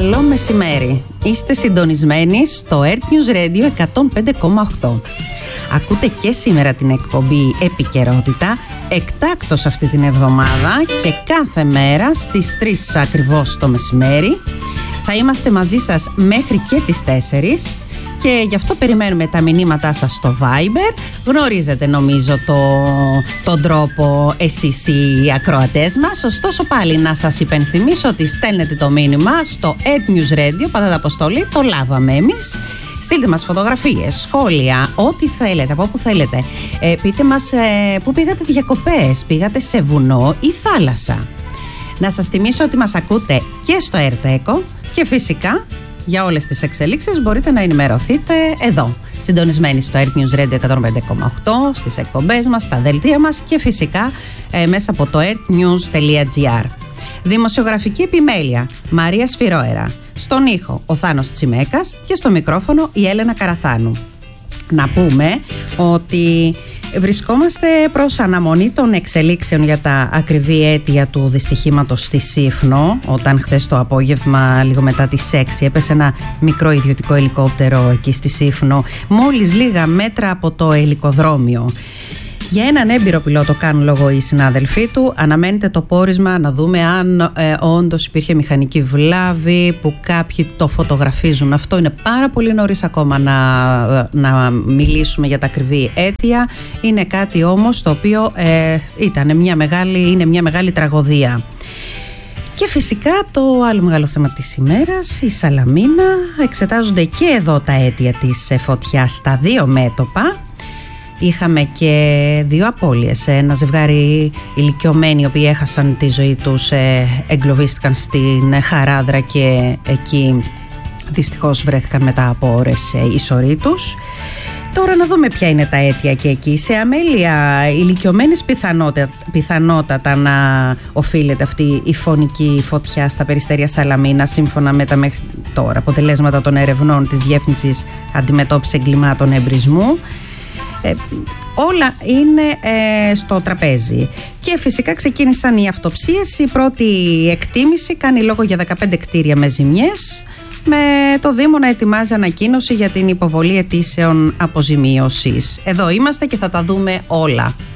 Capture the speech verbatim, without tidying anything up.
Καλό μεσημέρι. Είστε συντονισμένοι στο Earth News Radio εκατόν πέντε κόμμα οκτώ. Ακούτε και σήμερα την εκπομπή Επικαιρότητα, εκτάκτως αυτή την εβδομάδα και κάθε μέρα στις τρεις ακριβώς το μεσημέρι. Θα είμαστε μαζί σας μέχρι και τις τέσσερις και γι' αυτό περιμένουμε τα μηνύματά σας στο Viber. Γνωρίζετε νομίζω το, τον τρόπο εσείς οι ακροατές μας. Ωστόσο πάλι να σας υπενθυμίσω ότι στέλνετε το μήνυμα στο Earth News Radio, πατάτε αποστολή, το λάβαμε εμείς. Στείλτε μας φωτογραφίες, σχόλια, ό,τι θέλετε, από όπου θέλετε. Ε, πείτε μας ε, πού πήγατε διακοπές, πήγατε σε βουνό ή θάλασσα. Να σας θυμίσω ότι μας ακούτε και στο Earth Echo και φυσικά για όλες τις εξελίξεις μπορείτε να ενημερωθείτε εδώ, συντονισμένοι στο Earth News Radio εκατόν πέντε κόμμα οκτώ, στις εκπομπές μας, στα δελτία μας και φυσικά ε, μέσα από το earthnews τελεία gr. Δημοσιογραφική επιμέλεια Μαρία Σφυρόερα. Στον ήχο ο Θάνος Τσιμέκας και στο μικρόφωνο η Έλενα Καραθάνου. Να πούμε ότι βρισκόμαστε προς αναμονή των εξελίξεων για τα ακριβή αίτια του δυστυχήματος στη Σύφνο, όταν χθες το απόγευμα λίγο μετά τις έξι έπεσε ένα μικρό ιδιωτικό ελικόπτερο εκεί στη Σύφνο, μόλις λίγα μέτρα από το ελικοδρόμιο. Για έναν έμπειρο πιλότο κάνουν λόγο οι συνάδελφοί του. Αναμένεται το πόρισμα να δούμε αν ε, όντως υπήρχε μηχανική βλάβη, που κάποιοι το φωτογραφίζουν. Αυτό είναι πάρα πολύ νωρίς ακόμα να, να μιλήσουμε για τα ακριβή αίτια. Είναι κάτι όμως το οποίο ε, ήταν μια μεγάλη, είναι μια μεγάλη τραγωδία. Και φυσικά το άλλο μεγάλο θέμα της ημέρας, η Σαλαμίνα. Εξετάζονται και εδώ τα αίτια της φωτιάς στα δύο μέτωπα. Είχαμε και δύο απώλειες. Ένα ζευγάρι ηλικιωμένοι οι οποίοι έχασαν τη ζωή τους, εγκλωβίστηκαν στην Χαράδρα και εκεί δυστυχώς βρέθηκαν μετά από ώρες η σωρή τους. Τώρα να δούμε ποια είναι τα αίτια και εκεί. Σε αμέλεια ηλικιωμένης πιθανότατα, πιθανότατα να οφείλεται αυτή η φωνική φωτιά στα περιστέρια Σαλαμίνα, σύμφωνα με τα μέχρι τώρα αποτελέσματα των ερευνών της Διεύθυνσης Αντιμετώπισης Εγκλημάτων Εμπρισμού. Ε, όλα είναι ε, στο τραπέζι. Και φυσικά ξεκίνησαν οι αυτοψίες. Η πρώτη εκτίμηση κάνει λόγο για δεκαπέντε κτίρια με ζημιές, με το Δήμο να ετοιμάζει ανακοίνωση για την υποβολή αιτήσεων αποζημίωσης. Εδώ είμαστε και θα τα δούμε όλα.